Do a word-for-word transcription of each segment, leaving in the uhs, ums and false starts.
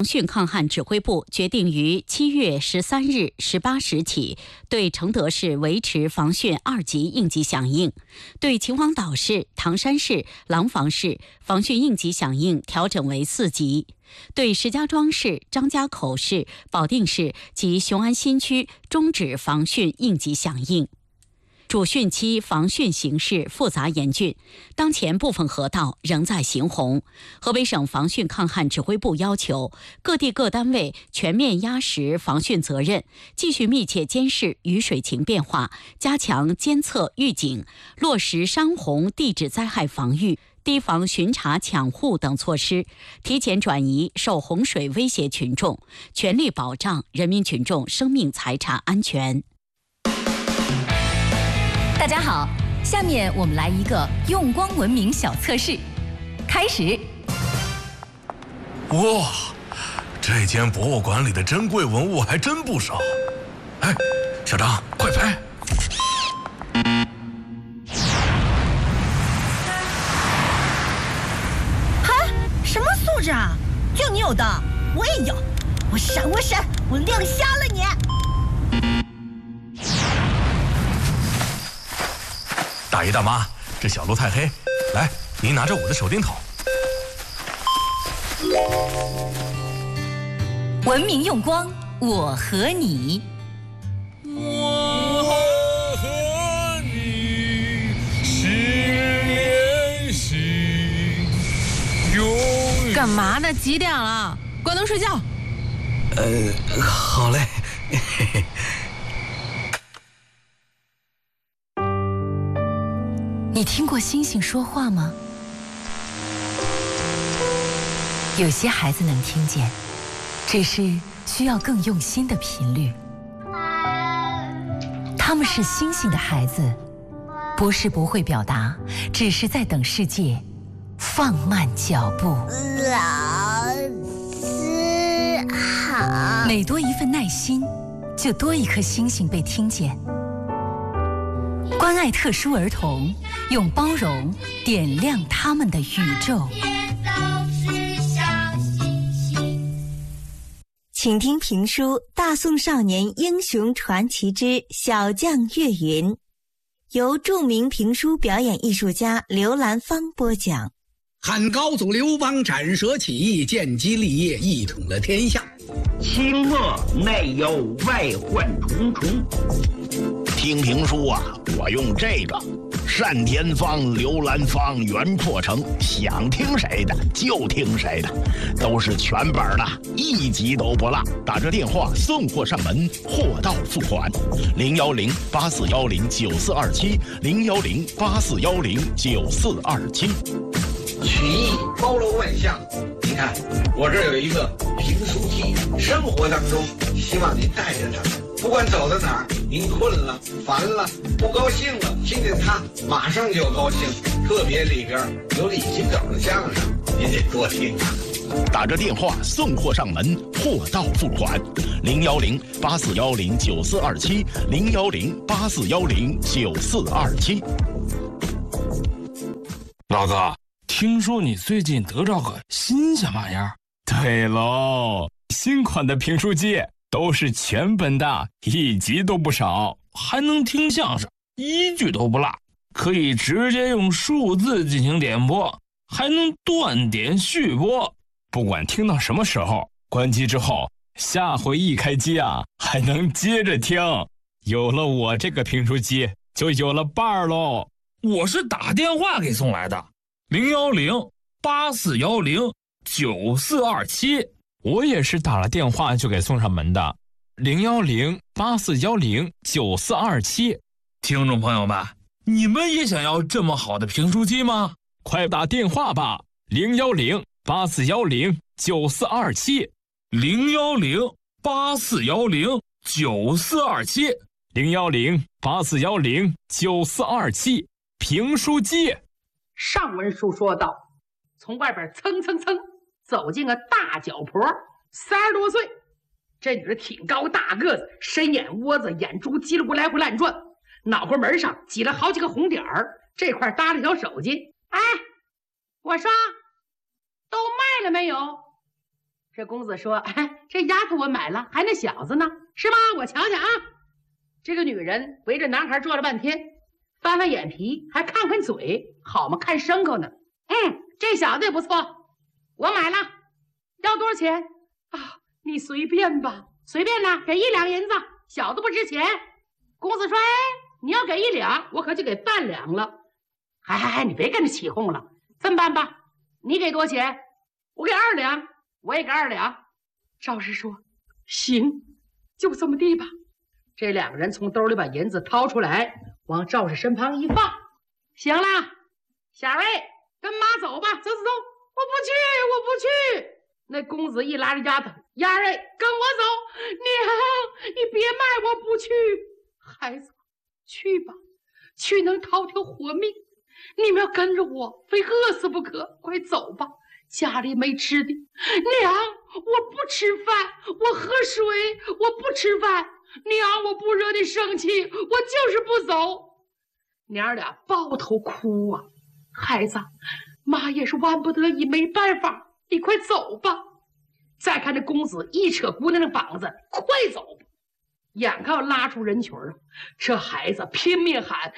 防汛抗旱指挥部决定于七月十三日十八时起，对承德市维持防汛二级应急响应，对秦皇岛市、唐山市、廊坊市防汛应急响应调整为四级，对石家庄市、张家口市、保定市及雄安新区终止防汛应急响应。主汛期防汛形势复杂严峻，当前部分河道仍在行洪。河北省防汛抗旱指挥部要求各地各单位全面压实防汛责任，继续密切监视雨水情变化，加强监测预警，落实山洪地质灾害防御、堤防巡查抢护等措施，提前转移受洪水威胁群众，全力保障人民群众生命财产安全。 大家好，下面我们来一个用光文明小测试，开始。 哇，这间博物馆里的珍贵文物还真不少。哎，小张，快拍！ 哈，什么素质啊？就你有的，我也有。我闪，我闪，我亮瞎了你！ 大爷大妈，这小路太黑，来，您拿着我的手电筒。 文明用光，我和你。 我和你心连心，永远。 干嘛呢？几点了？关灯睡觉。 呃，好嘞。嘿嘿。 你听过星星说话吗？有些孩子能听见，只是需要更用心的频率。他们是星星的孩子，不是不会表达，只是在等世界放慢脚步。 老师好。 每多一份耐心，就多一颗星星被听见。关爱特殊儿童，用包容点亮他们的宇宙。 请听评书《大宋少年英雄传奇之小将岳云》，由著名评书表演艺术家刘兰芳播讲。 汉高祖刘邦斩蛇起义，建基立业，一统了天下。 清末内忧外患重重。听评书啊，我用这个单田芳、刘兰芳袁破城，想听谁的就听谁的，都是全本的，一集都不落。打这电话送货上门，货到付款。零幺零八四幺零九四二七，零幺零八四幺零九四二七。 曲艺包罗万象，你看我这儿有一个评书机，生活当中希望您带着它，不管走到哪儿，您困了、烦了、不高兴了，听见它马上就高兴。特别里边有李金斗的相声，您得多听啊。 打着电话送货上门，货到付款。零幺零八四幺零九四二七，零幺零八四幺零九四二七。 老哥，听说你最近得着个新鲜玩意儿？ 对喽，新款的评书机都是全本的，一集都不少， 还能听相声，一句都不落，可以直接用数字进行点播，还能断点续播。 不管听到什么时候，关机之后，下回一开机啊，还能接着听。有了我这个评书机，就有了伴儿喽。 我是打电话给送来的，零幺零八四幺零九四二七。 我也是打了电话就给送上门的，零幺零八四幺零九四二七。 听众朋友们，你们也想要这么好的评书机吗？ 快打电话吧，零幺零八四幺零九四二七， 零幺零八四幺零九四二七， 零幺零八四幺零九四二七。评书机。 上文书说到，从外边蹭蹭蹭走进个大脚婆，三十多岁，这女的挺高大个子，深眼窝子，眼珠叽里咕来回乱转，脑瓜门上挤了好几个红点儿，这块搭了条手巾。哎，我说都卖了没有？ 这公子说：“哎，这丫头我买了，还那小子呢，是吧？我瞧瞧啊。”这个女人围着男孩坐了半天，翻翻眼皮，还看看嘴，好嘛，看牲口呢。嗯，这小子也不错，我买了，要多少钱啊？你随便吧，随便呢，给一两银子，小子不值钱。公子说：“哎，你要给一两，我可就给半两了。”哎哎哎，你别跟着起哄了，这么办吧，你给多少钱？我给二两，我也给二两。赵氏说：“行，就这么地吧。”这两个人从兜里把银子掏出来，往赵氏身旁一放。行了，小瑞，跟妈走吧，走走走。我不去，我不去。那公子一拉着丫头，丫瑞，跟我走。娘，你别卖，我不去。孩子，去吧，去能讨条活命。你们要跟着我，非饿死不可。快走吧，家里没吃的。娘，我不吃饭，我喝水，我不吃饭。娘，我不惹你生气，我就是不走。娘俩抱头哭啊。孩子，妈也是万不得已，没办法，你快走吧。再看这公子一扯姑娘的膀子，快走吧。眼看要拉出人群了，这孩子拼命喊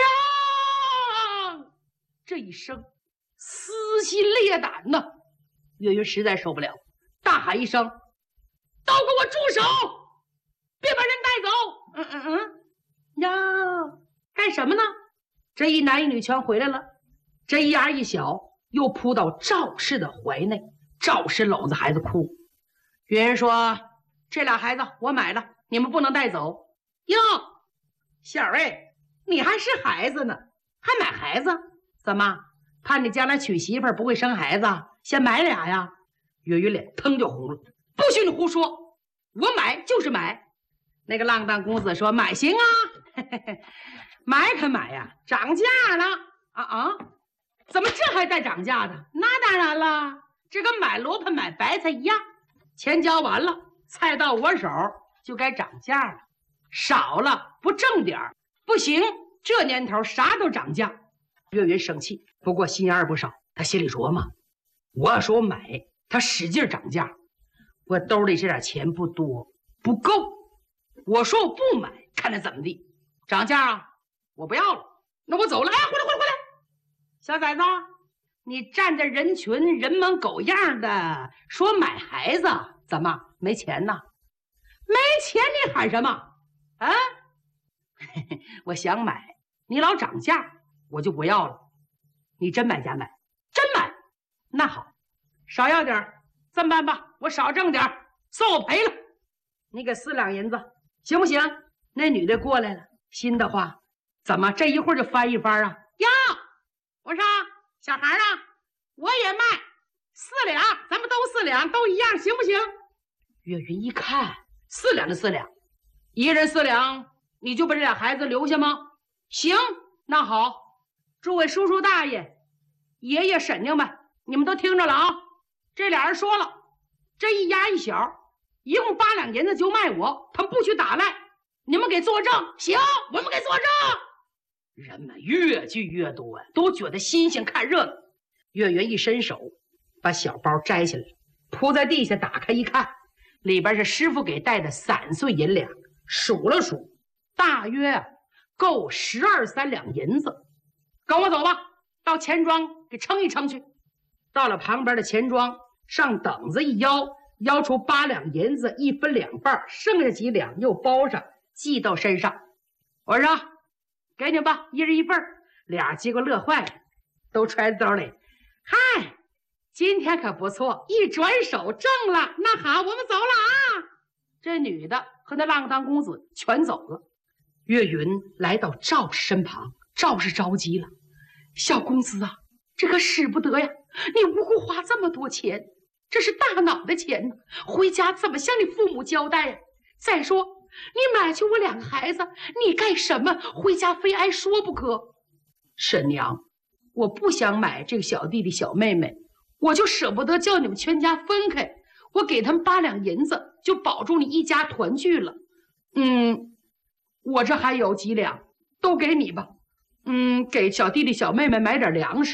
娘，这一声撕心裂胆呐。月月实在受不了，大喊一声：“都给我住手！别把人带走！”嗯嗯嗯，呀，干什么呢？这一男一女全回来了，这一丫一小又扑到赵氏的怀内，赵氏搂着孩子哭。月月说：“这俩孩子我买了，你们不能带走。”哟，小瑞，你还是孩子呢，还买孩子？怎么怕你将来娶媳妇儿不会生孩子，先买俩呀？月月脸腾就红了，不许你胡说，我买就是买。那个浪荡公子说：“买行啊，嘿嘿嘿，买可买呀，涨价了啊啊！怎么这还带涨价的？那当然了，这跟买萝卜买白菜一样，钱交完了，菜到我手就该涨价了，少了不挣点儿不行。这年头啥都涨价。”月月生气，不过心眼儿不少，他心里琢磨：我要说我买，他使劲涨价，我兜里这点钱不多，不够。我说我不买，看他怎么地。涨价啊，我不要了，那我走了。哎，回来回来回来，小崽子，你站在人群人模狗样的说买孩子，怎么没钱呢？没钱你喊什么啊？嘿嘿，我想买，你老涨价，我就不要了。你真买假买？真买。那好，少要点，这么办吧，我少挣点，算我赔了。你给四两银子行不行？那女的过来了，心的话，怎么这一会儿就翻一番啊？呀，我说小孩啊，我也卖四两，咱们都四两，都一样，行不行？月云一看，四两就四两，一人四两，你就把这俩孩子留下吗？行，那好，诸位叔叔大爷、爷爷婶娘们，你们都听着了啊！这俩人说了，这一丫一小，一共八两银子就卖我，他们不许打赖，你们给作证。行，我们给作证。人们越聚越多，都觉得新鲜，看热闹。月圆一伸手，把小包摘下来，铺在地下，打开一看，里边是师傅给带的散碎银两，数了数，大约够十二三两银子。跟我走吧，到钱庄给称一称去。到了旁边的钱庄，上等子一摇，摇出八两银子，一分两半，剩下几两又包上，系到身上。我说给你吧，一人一份。俩结果乐坏了，都揣兜里。嗨，今天可不错，一转手挣了。那好，我们走了啊。这女的和那浪荡公子全走了。岳云来到赵氏身旁，赵氏着急了：小公子啊，这可使不得呀，你无故花这么多钱，这是大脑的钱呢，回家怎么向你父母交代呀？再说你买去我两个孩子，你干什么？回家非挨说不可。婶娘，我不想买这个小弟弟小妹妹，我就舍不得叫你们全家分开，我给他们八两银子，就保住你一家团聚了。嗯，我这还有几两，都给你吧。嗯，给小弟弟小妹妹买点粮食，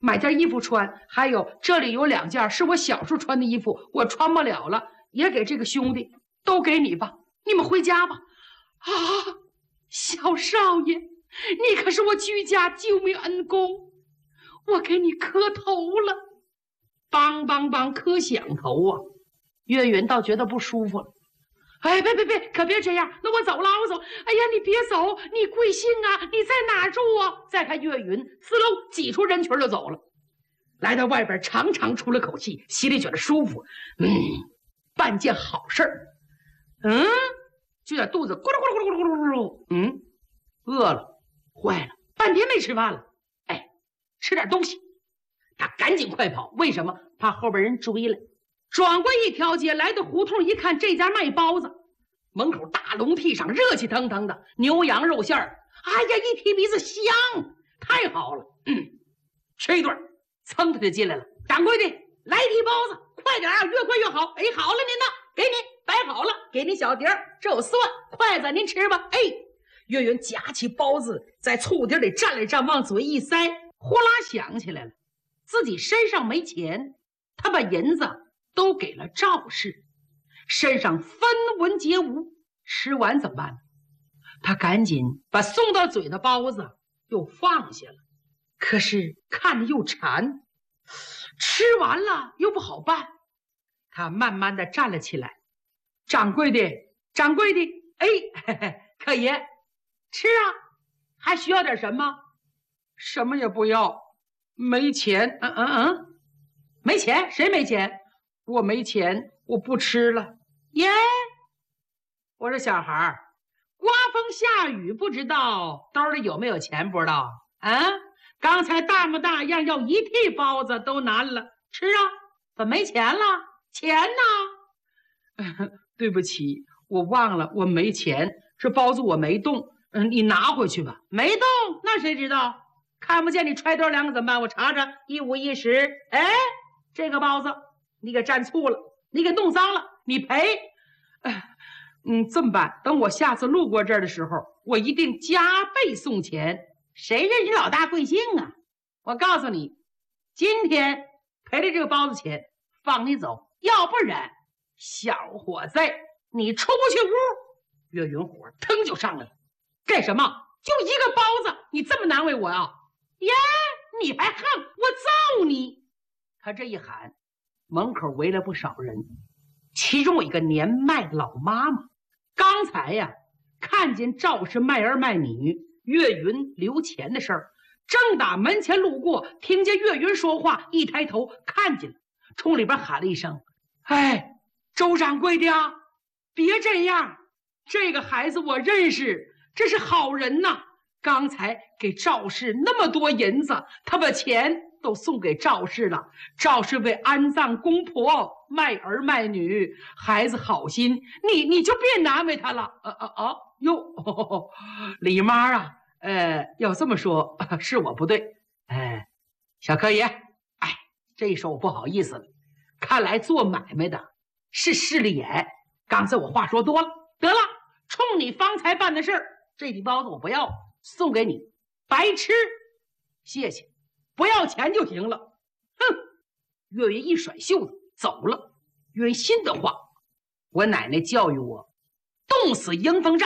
买件衣服穿，还有这里有两件是我小时候穿的衣服，我穿不了了，也给这个兄弟，都给你吧，你们回家吧。啊，小少爷，你可是我居家救命恩公，我给你磕头了。梆梆梆磕响头啊！岳云倒觉得不舒服了。哎，别别别，可别这样！那我走了，我走。哎呀，你别走，你贵姓啊？你在哪住啊？再看岳云，呲溜挤出人群就走了。来到外边，长长出了口气，心里觉得舒服。嗯，办件好事儿。嗯，就在肚子咕噜咕噜咕噜咕噜咕噜。嗯，饿了，坏了，半天没吃饭了。哎，吃点东西。他赶紧快跑，为什么？怕后边人追来。转过一条街，来到胡同一看，这家卖包子，门口大笼屉上热气腾腾的牛羊肉馅儿，哎呀，一提鼻子香，太好了。嗯，吃一顿，噌他就进来了。掌柜的，来一屉包子，快点啊，越快越好。哎，好了您呢，给你摆好了，给您小碟儿，这有蒜，筷子您吃吧。哎，岳云夹起包子，在醋碟里蘸了蘸，往嘴一塞，呼啦响起来了。自己身上没钱，他把银子都给了赵氏，身上分文皆无，吃完怎么办？他赶紧把送到嘴的包子又放下了，可是看着又馋，吃完了又不好办。他慢慢的站了起来，掌柜的，掌柜的，哎，嘿嘿，可爷，吃啊，还需要点什么？什么也不要，没钱。嗯嗯嗯，没钱？谁没钱？我没钱，我不吃了。耶，我说小孩儿，刮风下雨不知道，兜里有没有钱不知道啊？刚才大模大样要一屉包子都难了，吃啊！怎么没钱了？钱呢？对不起，我忘了，我没钱。这包子我没动，嗯，你拿回去吧。没动，那谁知道？看不见你揣兜两个怎么办？我查查，一五一十。哎，这个包子你给蘸醋了，你给弄脏了，你赔。嗯，这么办？等我下次路过这儿的时候，我一定加倍送钱。谁认识老大贵姓啊？我告诉你，今天赔了这个包子钱，放你走，要不然，小伙子，你出不去屋。岳云火腾就上来了，干什么？就一个包子，你这么难为我啊？耶，你还横，我揍你！他这一喊，门口围了不少人，其中有一个年迈的老妈妈，刚才呀看见赵氏卖儿卖女，岳云留钱的事儿，正打门前路过，听见岳云说话，一抬头看见了，冲里边喊了一声：“哎，周掌柜的呀，别这样，这个孩子我认识，这是好人呐。刚才给赵氏那么多银子，他把钱都送给赵氏了。赵氏为安葬公婆，卖儿卖女，孩子好心，你你就别难为他了。啊啊啊！哟，哦、李妈啊，呃，要这么说，是我不对。哎，小柯爷，哎，这一说我不好意思了。看来做买卖的是势利眼。刚才我话说多了，得了，冲你方才办的事儿，这屉包子我不要，送给你，白吃。谢谢，不要钱就行了。哼！岳云一甩袖子走了。岳云心的话，我奶奶教育我，冻死迎风站。